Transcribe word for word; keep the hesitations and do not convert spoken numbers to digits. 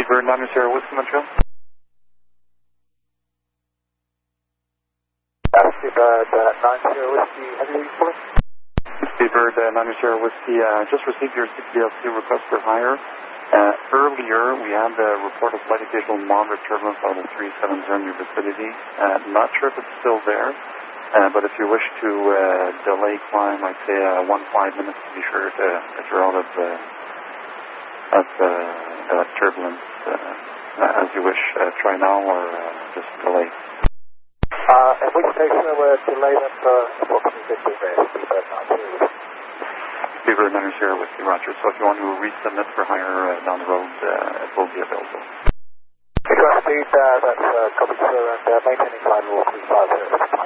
Beaver nine zero Whiskey Montreal. Uh, Seabird uh, nine zero Whiskey, have you reported? Seabird uh, nine zero Whiskey, uh, just received your C P L C request for hire. Uh, earlier, we had a report of light occasional moderate turbulence on the three seven zero in your vicinity. Uh, not sure if it's still there, uh, but if you wish to uh, delay climb, I'd say uh, one five minutes to be sure to, if you're out of, uh, of uh, uh, turbulence. Uh, as you wish, uh, try now or uh, just delay. Uh, in which case, uh, we're delayed up for approximately fifteen minutes, Seabird nine zero Whiskey. Beaver nine zero Whiskey, Roger. So if you want to resubmit for hire uh, down the road, uh, it will be available. Request speed, uh, that's uh, copy, sir, and uh, maintaining climb rule three five zero.